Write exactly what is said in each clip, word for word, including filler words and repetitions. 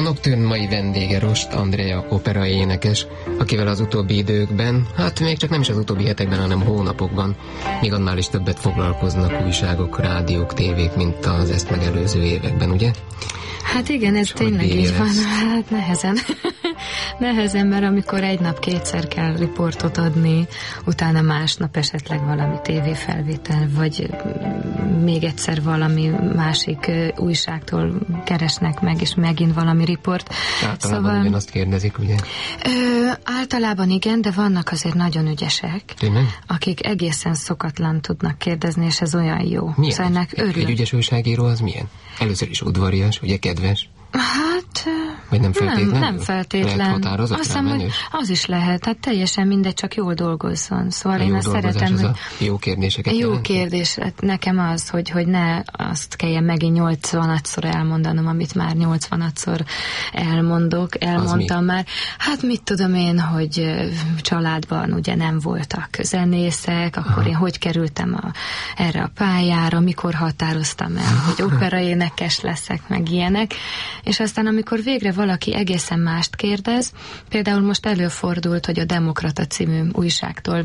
Nocturne mai vendége Rost Andrea operaénekes, akivel az utóbbi időkben, hát még csak nem is az utóbbi hetekben, hanem hónapokban, még annál is többet foglalkoznak újságok, rádiók, tévék, mint az ezt megelőző években, ugye? Hát igen, ez tényleg így van. Hát nehezen. Nehezen, mert amikor egy nap kétszer kell riportot adni, utána másnap esetleg valami tévéfelvétel, vagy még egyszer valami másik újságtól keresnek meg, és megint valami riport. Általában szóval, ugyanazt kérdezik, ugye? Ö, általában igen, de vannak azért nagyon ügyesek, Tényleg? akik egészen szokatlan tudnak kérdezni, és ez olyan jó. Milyen? Szóval ennek egy, egy ügyes újságíró az milyen? Először is udvarias, ugye kedves? Hát... Vagy nem feltétlen? Nem, nem feltétlen. Lehet határozott, azt hiszem, hogy az is lehet. Hát teljesen mindegy, csak jól dolgozzon. Szóval a én azt szeretem, az hogy... A jó kérdéseket Jó jelenti? kérdés. Nekem az, hogy, hogy ne azt kelljen megint nyolcvanadszor elmondanom, amit már nyolcvanadszor elmondok. Elmondtam már. Hát mit tudom én, hogy családban ugye nem voltak zenészek, akkor Aha. én hogy kerültem a, erre a pályára, mikor határoztam el, hogy operaénekes leszek, meg ilyenek. És aztán, amikor végre valaki egészen mást kérdez, például most előfordult, hogy a Demokrata című újságtól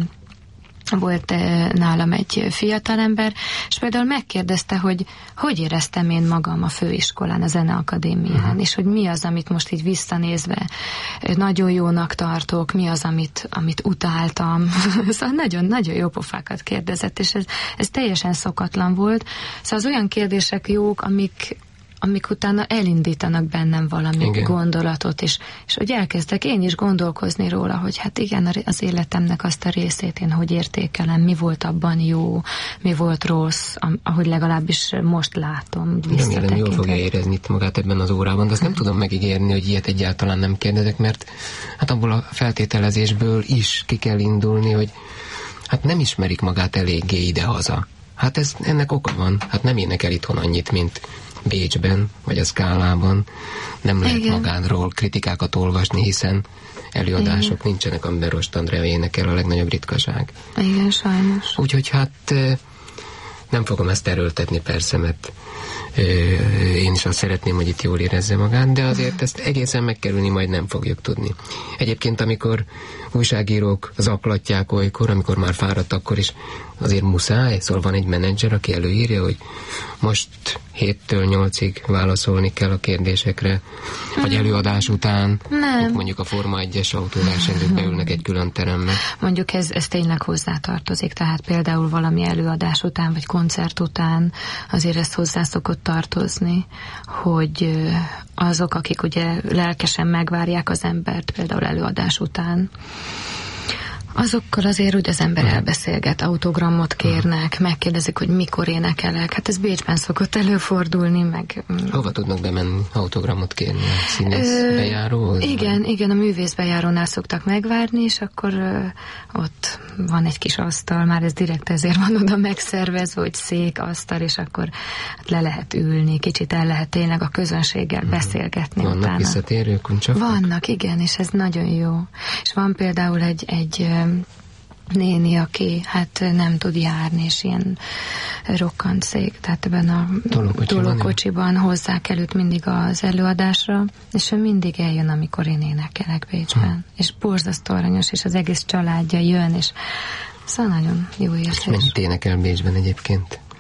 volt nálam egy fiatalember, és például megkérdezte, hogy hogy éreztem én magam a főiskolán, a Zeneakadémián, és hogy mi az, amit most így visszanézve nagyon jónak tartok, mi az, amit, amit utáltam. Szóval nagyon, nagyon jó pofákat kérdezett, és ez, ez teljesen szokatlan volt. Szóval az olyan kérdések jók, amik amik utána elindítanak bennem valami igen. gondolatot, és, és hogy elkezdek én is gondolkozni róla, hogy hát igen, az életemnek azt a részét én hogy értékelem, mi volt abban jó, mi volt rossz, ahogy legalábbis most látom. Remélem jól fogja érezni itt magát ebben az órában, de azt nem tudom megígérni, hogy ilyet egyáltalán nem kérdezek, mert hát abból a feltételezésből is ki kell indulni, hogy hát nem ismerik magát eléggé ide-haza. Hát ez, ennek oka van, hát nem énekel itthon annyit, mint Bécsben, vagy a Skálában. Nem lehet igen. magánról kritikákat olvasni, hiszen előadások igen. nincsenek, amiben Rost Andrea énekel, a legnagyobb ritkaság. Igen, sajnos. Úgyhogy hát nem fogom ezt erőltetni persze, mert én is azt szeretném, hogy itt jól érezze magát, de azért ezt egészen megkerülni majd nem fogjuk tudni. Egyébként, amikor újságírók zaklatják olykor, amikor már fáradt, akkor is azért muszáj, szóval van egy menedzser, aki előírja, hogy most héttől nyolcig válaszolni kell a kérdésekre, vagy előadás után, nem. mondjuk a Forma egyes autóversenyzők beülnek egy külön terembe. Mondjuk ez, ez tényleg hozzátartozik, tehát például valami előadás után, vagy koncert után azért ez hozzá szokott tartozni, hogy azok, akik ugye lelkesen megvárják az embert, például előadás után, azokkal azért úgy az ember elbeszélget, autogramot kérnek, megkérdezik, hogy mikor énekelek. Hát ez Bécsben szokott előfordulni, meg... Hova tudnak bemenni autogramot kérni? A színész ö, bejáróhoz? Igen, vagy? igen, a művész bejárónál szoktak megvárni, és akkor ö, ott van egy kis asztal, már ez direkt ezért van oda megszervezve, hogy szék, asztal, és akkor hát le lehet ülni, kicsit el lehet tényleg a közönséggel beszélgetni. Vannak utána. Visszatérő kuncsakok? Vannak, igen, és ez nagyon jó. És van például egy, egy néni, aki hát nem tud járni, és ilyen rokkant szék, tehát ebben a tolókocsiban hozzák előtt mindig az előadásra, és ő mindig eljön, amikor én énekelek Bécsben. Hm. És borzasztó aranyos, és az egész családja jön, és szóval nagyon jó érzés. És mennyit énekel Bécsben egyébként?